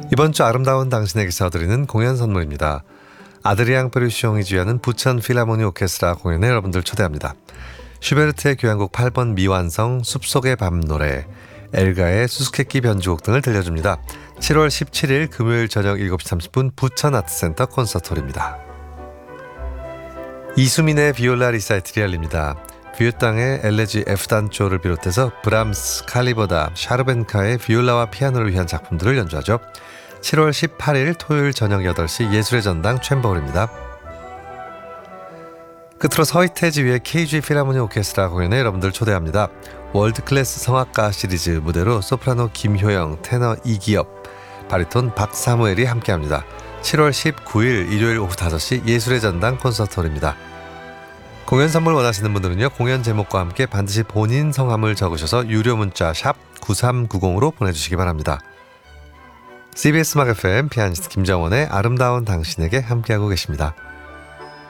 이번 주 아름다운 당신에게서 드리는 공연 선물입니다. 아드리앙 페르숑이 주연은 부천 필하모니 오케스트라 공연에 여러분들 초대합니다. 슈베르트의 교향곡 8번 미완성, 숲속의 밤 노래, 엘가의 수수께끼 변주곡 등을 들려줍니다. 7월 17일 금요일 저녁 7시 30분 부천 아트센터 콘서트홀입니다. 이수민의 비올라 리사이틀이 열립니다. 뷰땅의 엘레지 F단조를 비롯해서 브람스, 칼리버다, 샤르벤카의 비올라와 피아노를 위한 작품들을 연주하죠. 7월 18일 토요일 저녁 8시 예술의 전당 챔버홀입니다. 끝으로 서희태지휘의 KG 필하모니 오케스트라 공연에 여러분들 초대합니다. 월드클래스 성악가 시리즈 무대로 소프라노 김효영, 테너 이기엽, 바리톤 박사무엘이 함께합니다. 7월 19일 일요일 오후 5시 예술의 전당 콘서트홀입니다. 공연 선물 원하시는 분들은요, 공연 제목과 함께 반드시 본인 성함을 적으셔서 유료 문자 샵 9390으로 보내주시기 바랍니다. CBS 음악 FM 피아니스트 김정원의 아름다운 당신에게 함께하고 계십니다.